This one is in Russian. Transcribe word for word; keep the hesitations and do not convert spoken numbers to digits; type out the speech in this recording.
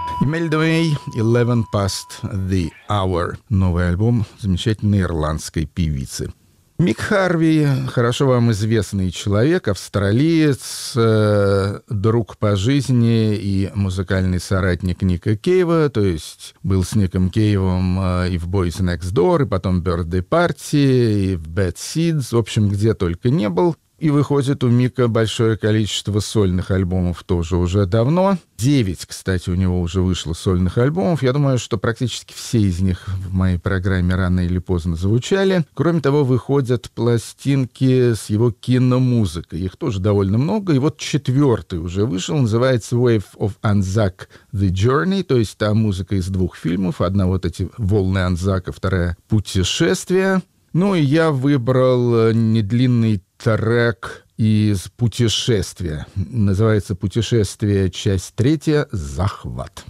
Imelda May, «Eleven Past the Hour». Новый альбом замечательной ирландской певицы. Мик Харви, хорошо вам известный человек, австралиец, э, друг по жизни и музыкальный соратник Ника Кейва, то есть был с Ником Кейвом э, и в Boys Next Door, и потом Birthday Party, и в Bad Seeds, в общем, где только не был. И выходит у Мика большое количество сольных альбомов тоже уже давно. Девять, кстати, у него уже вышло сольных альбомов. Я думаю, что практически все из них в моей программе рано или поздно звучали. Кроме того, выходят пластинки с его киномузыкой. Их тоже довольно много. И вот четвертый уже вышел. Называется «Wave of Anzac The Journey». То есть та музыка из двух фильмов. Одна вот эти «Волны Анзака», вторая «Путешествие». Ну и я выбрал недлинный трек из «Путешествия». Называется «Путешествие. Часть третья. Захват».